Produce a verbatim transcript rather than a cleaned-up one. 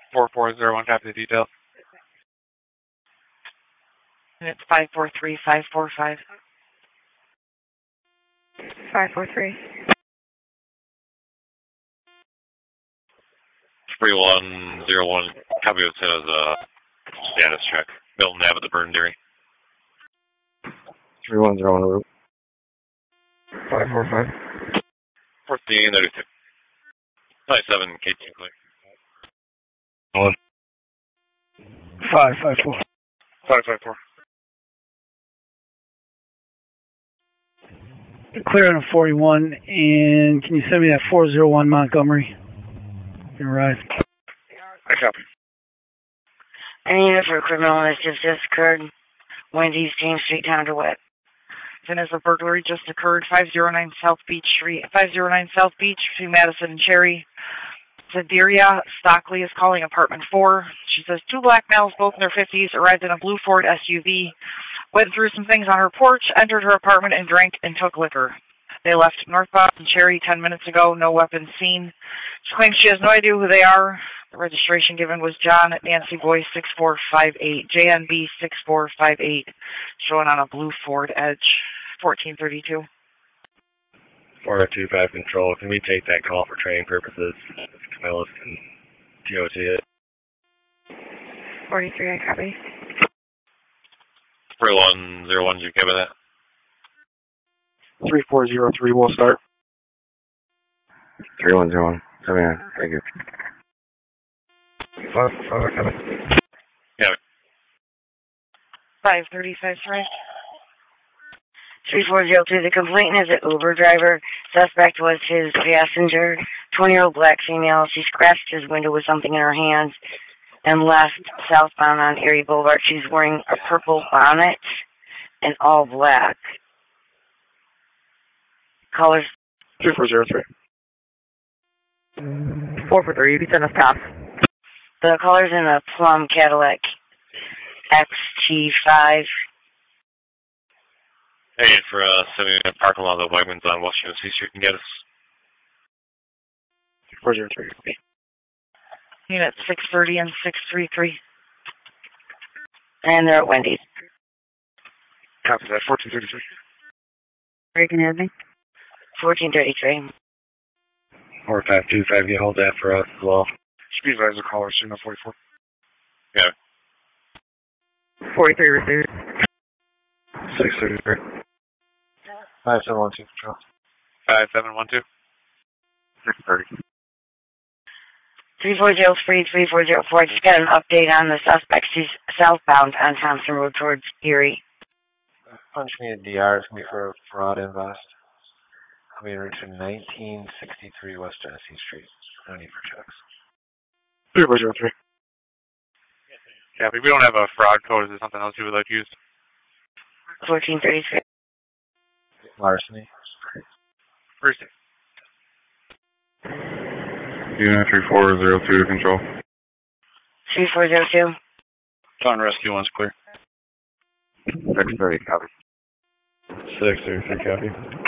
four four zero one, copy the details. And it's five four three five four five. five four three. three one zero one, copy of as a status check. Milton Abbott, the Burn Dairy. three one zero one route. five four five. fourteen ninety-six. ninety-seven, K two clear. One. five five four. five five four. Clear on a forty-one, and can you send me that four zero one Montgomery? You arrive. I copy. I need it for a criminal mischief just occurred. Wendy's, James Street, Town to Wet. Then as a burglary just occurred, five oh nine South Beach Street, five oh nine South Beach between Madison and Cherry. Zadiria Stockley is calling apartment four. She says two black males, both in their fifties, arrived in a blue Ford S U V, went through some things on her porch, entered her apartment, and drank and took liquor. They left northbound and Cherry ten minutes ago, no weapons seen. She claims she has no idea who they are. The registration given was John Nancy Boy six four five eight, J N B six four five eight, showing on a blue Ford Edge, fourteen thirty-two. four oh two five control. Can we take that call for training purposes? Camillus can T O T it. forty-three, I copy. three one zero one, you cover that? three four zero three, we'll start. three one zero one. seven nine, thank you. five five seven. Yeah. five thirty-five, sorry. three four zero two, the complainant is an Uber driver. Suspect was his passenger, twenty-year-old black female. She scratched his window with something in her hands and left southbound on Erie Boulevard. She's wearing a purple bonnet and all black. Colors? three four zero three. four four three, you can send us pass. The color's in a plum Cadillac X T five. Hey, for uh, sending a parking lot of the Wegmans on Washington C Street and get us. four zero three. Unit six thirty and six thirty-three. And they're at Wendy's. Copy that, fourteen thirty-three. Reagan Avenue? fourteen thirty-three. four five two five, you hold that for us as well. Speed advisor caller, signal forty-four. Yeah. forty-three received. six thirty-three. five seven one two control. five seven one two. six thirty. three four zero three, three four zero four. I just got an update on the suspect. She's southbound on Thompson Road towards Erie. Punch me at D R. It's going to be for a fraud invest. I'll be in Richard nineteen sixty-three West Genesee Street. No need for checks. three four zero three. Yeah, but we don't have a fraud code. Is there something else you would like to use? fourteen thirty-three. Larceny. First. Unit three four zero two, control. three four zero two. Dawn Rescue one's clear. six thirty, copy. six thirty-three, copy.